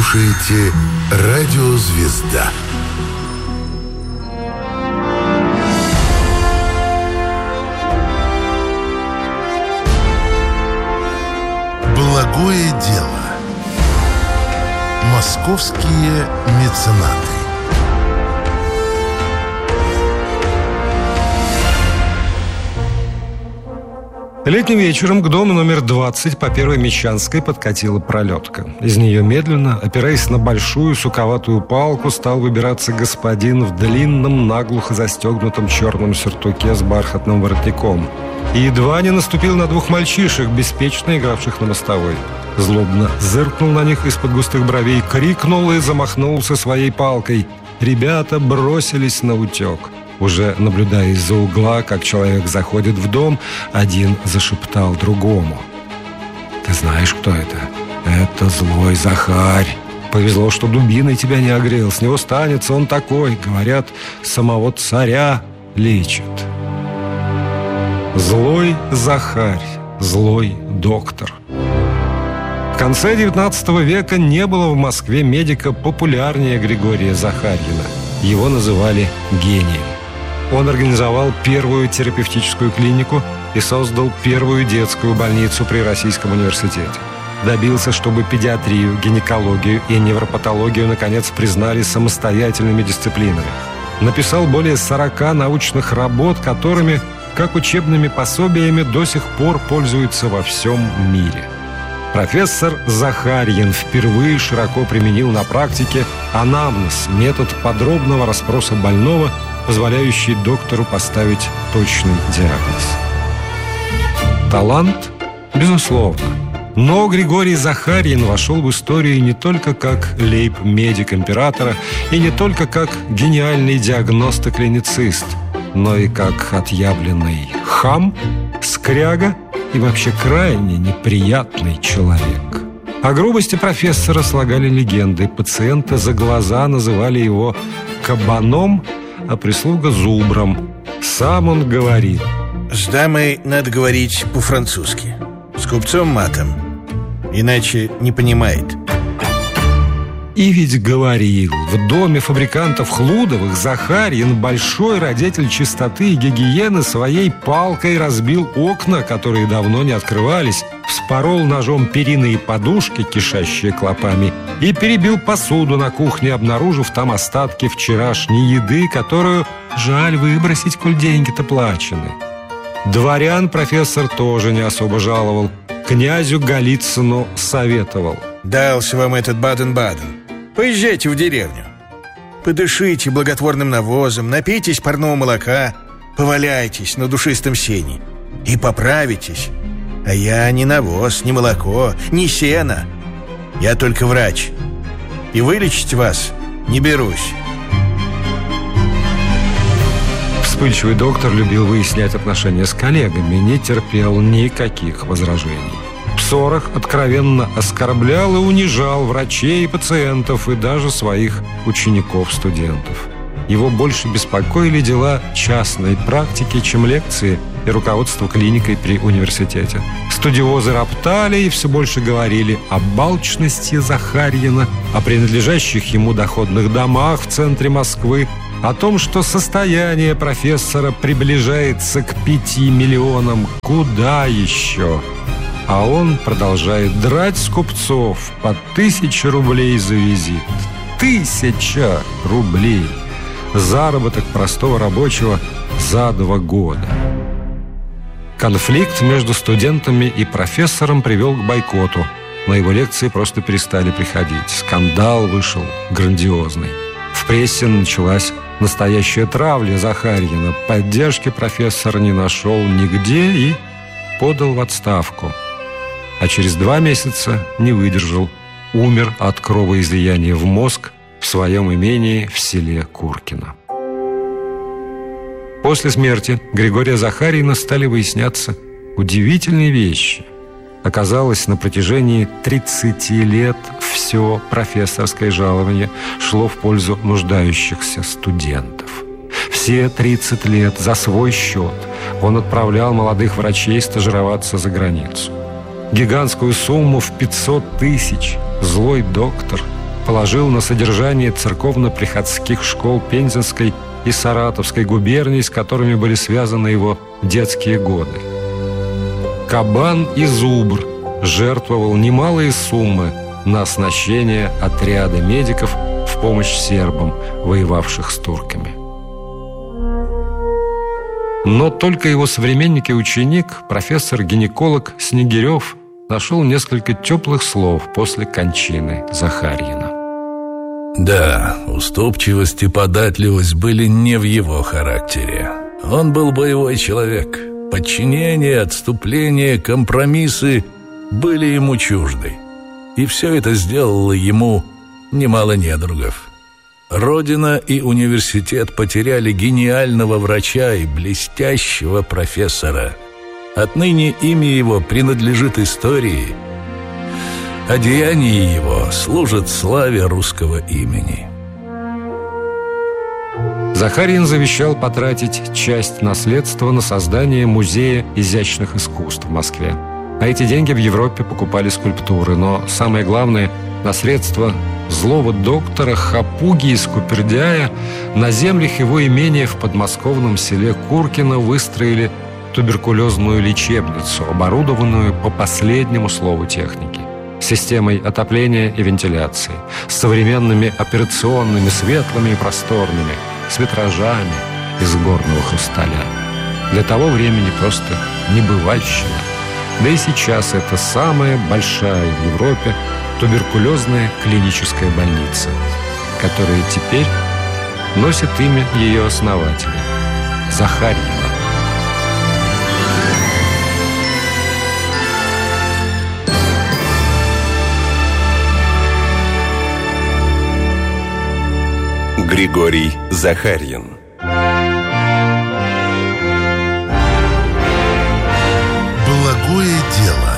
слушаете «Радио Звезда». Благое дело. Московские меценаты. Летним вечером к дому номер 20 по Первой Мещанской подкатила пролетка. Из нее медленно, опираясь на большую суковатую палку, стал выбираться господин в длинном, наглухо застегнутом черном сюртуке с бархатным воротником. И едва не наступил на двух мальчишек, беспечно игравших на мостовой. Злобно зыркнул на них из-под густых бровей, крикнул и замахнулся своей палкой. Ребята бросились наутек. Уже наблюдая из-за угла, как человек заходит в дом, один зашептал другому: «Ты знаешь, кто это? Это злой Захарь. Повезло, что дубиной тебя не огрел. С него станется, он такой. Говорят, самого царя лечит». Злой Захарь, злой доктор. В конце XIX века не было в Москве медика популярнее Григория Захарьина. Его называли гением. Он организовал первую терапевтическую клинику и создал первую детскую больницу при Российском университете. Добился, чтобы педиатрию, гинекологию и невропатологию наконец признали самостоятельными дисциплинами. Написал более 40 научных работ, которыми, как учебными пособиями, до сих пор пользуются во всем мире. Профессор Захарьин впервые широко применил на практике анамнез, метод подробного расспроса больного, позволяющий доктору поставить точный диагноз. Талант? Безусловно. Но Григорий Захарьин вошел в историю не только как лейб-медик императора и не только как гениальный диагност-клиницист, но и как отъявленный хам, скряга и вообще крайне неприятный человек. О грубости профессора слагали легенды. Пациенты за глаза называли его кабаном, а прислуга зубром. Сам он говорит: «С дамой надо говорить по-французски, с купцом матом, иначе не понимает». И ведь говорил. В доме фабрикантов Хлудовых Захарьин, большой радетель чистоты и гигиены, своей палкой разбил окна, которые давно не открывались, вспорол ножом перинные подушки, кишащие клопами, и перебил посуду на кухне, обнаружив там остатки вчерашней еды, которую жаль выбросить, коль деньги-то плачены. Дворян профессор тоже не особо жаловал. Князю Голицыну советовал: «Дался вам этот Баден-Баден. Поезжайте в деревню, подышите благотворным навозом, напейтесь парного молока, поваляйтесь на душистом сене и поправитесь. А я не навоз, не молоко, не сено. Я только врач, и вылечить вас не берусь». Вспыльчивый доктор любил выяснять отношения с коллегами, не терпел никаких возражений. В ссорах откровенно оскорблял и унижал врачей и пациентов, и даже своих учеников-студентов. Его больше беспокоили дела частной практики, чем лекции и руководство клиникой при университете. Студиозы роптали и все больше говорили об алчности Захарьина, о принадлежащих ему доходных домах в центре Москвы, о том, что состояние профессора приближается к 5 миллионам. Куда еще? А он продолжает драть с купцов по 1000 рублей за визит. 1000 рублей! Заработок простого рабочего за 2 года. Конфликт между студентами и профессором привел к бойкоту. На его лекции просто перестали приходить. Скандал вышел грандиозный. В прессе началась настоящая травля Захарьина. Поддержки профессор не нашел нигде и подал в отставку. А через 2 месяца не выдержал. Умер от кровоизлияния в мозг в своем имении в селе Куркино. После смерти Григория Захарьина стали выясняться удивительные вещи. Оказалось, на протяжении 30 лет все профессорское жалование шло в пользу нуждающихся студентов. Все 30 лет за свой счет он отправлял молодых врачей стажироваться за границу. Гигантскую сумму в 500 000 злой доктор положил на содержание церковно-приходских школ Пензенской и Саратовской губерний, с которыми были связаны его детские годы. Кабан и Зубр жертвовал немалые суммы на оснащение отряда медиков в помощь сербам, воевавших с турками. Но только его современник и ученик, профессор-гинеколог Снегирев, нашел несколько теплых слов после кончины Захарьина. Да, уступчивость и податливость были не в его характере. Он был боевой человек. Подчинение, отступление, компромиссы были ему чужды. И все это сделало ему немало недругов. Родина и университет потеряли гениального врача и блестящего профессора. Отныне имя его принадлежит истории, а деяния его служат славе русского имени. Захарьин завещал потратить часть наследства на создание музея изящных искусств в Москве. А эти деньги в Европе покупали скульптуры. Но самое главное, на средства злого доктора Хапуги из Купердяя на землях его имения в подмосковном селе Куркино выстроили туберкулезную лечебницу, оборудованную по последнему слову техники, системой отопления и вентиляции, с современными операционными, светлыми и просторными, с витражами из горного хрусталя. Для того времени просто небывальщина. Да и сейчас это самая большая в Европе туберкулезная клиническая больница, которая теперь носит имя ее основателя – Захарьина. Григорий Захарьин. Благое дело.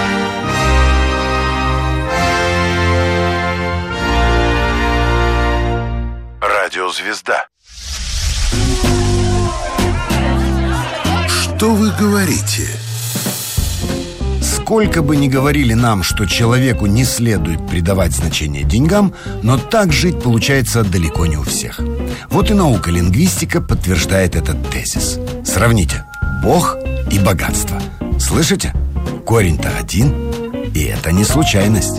Радиозвезда. Что вы говорите? Сколько бы ни говорили нам, что человеку не следует придавать значение деньгам, но так жить получается далеко не у всех. Вот и наука лингвистика подтверждает этот тезис. Сравните Бог и богатство. Слышите? Корень-то один, и это не случайность.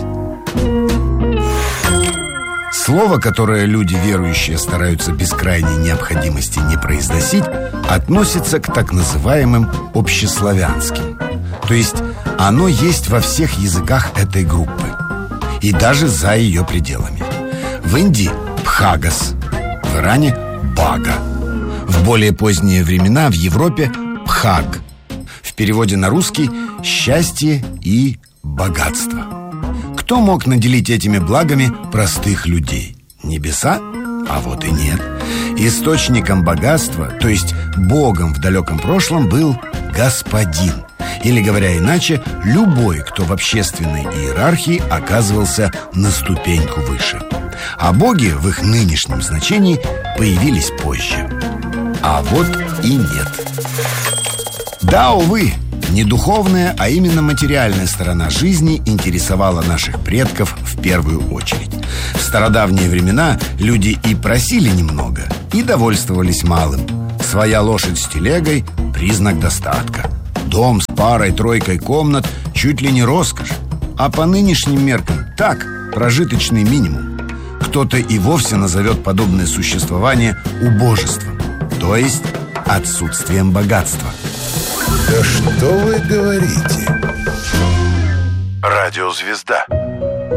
Слово, которое люди верующие стараются без крайней необходимости не произносить, относится к так называемым общеславянским. То есть оно есть во всех языках этой группы и даже за ее пределами. В Индии – пхагас, в Иране – бага. В более поздние времена в Европе – пхаг. В переводе на русский – счастье и богатство. Кто мог наделить этими благами простых людей? Небеса? А вот и нет. Источником богатства, то есть Богом в далеком прошлом, был Господин. Или, говоря иначе, любой, кто в общественной иерархии оказывался на ступеньку выше. А боги в их нынешнем значении появились позже. А вот и нет. Да, увы, не духовная, а именно материальная сторона жизни интересовала наших предков в первую очередь. В стародавние времена люди и просили немного, и довольствовались малым. Своя лошадь с телегой – признак достатка. Дом с парой-тройкой комнат – чуть ли не роскошь. А по нынешним меркам – так, прожиточный минимум. Кто-то и вовсе назовет подобное существование убожеством, то есть отсутствием богатства. Да что вы говорите? Радиозвезда.